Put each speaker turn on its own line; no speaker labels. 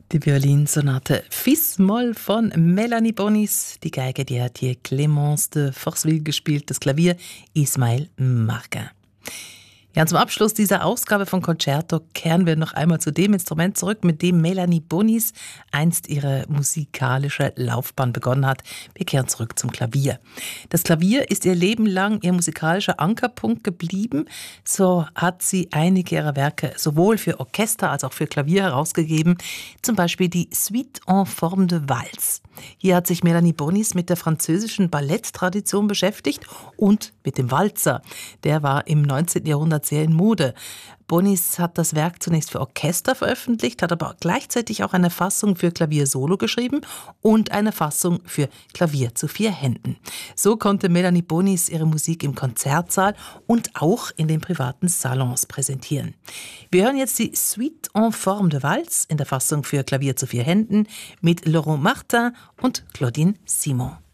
Die Violinsonate Fis-Moll von Melanie Bonis. Die Geige, die hat hier Clémence de Forceville gespielt. Das Klavier Ismaël Marquin. Ja, und zum Abschluss dieser Ausgabe von Concerto kehren wir noch einmal zu dem Instrument zurück, mit dem Melanie Bonis einst ihre musikalische Laufbahn begonnen hat. Wir kehren zurück zum Klavier. Das Klavier ist ihr Leben lang ihr musikalischer Ankerpunkt geblieben. So hat sie einige ihrer Werke sowohl für Orchester als auch für Klavier herausgegeben. Zum Beispiel die Suite en forme de Valse. Hier hat sich Melanie Bonis mit der französischen Balletttradition beschäftigt und mit dem Walzer. Der war im 19. Jahrhundert sehr in Mode. Bonis hat das Werk zunächst für Orchester veröffentlicht, hat aber gleichzeitig auch eine Fassung für Klavier solo geschrieben und eine Fassung für Klavier zu 4 Händen. So konnte Melanie Bonis ihre Musik im Konzertsaal und auch in den privaten Salons präsentieren. Wir hören jetzt die Suite en forme de Valse in der Fassung für Klavier zu 4 Händen mit Laurent Martin und Claudine Simon.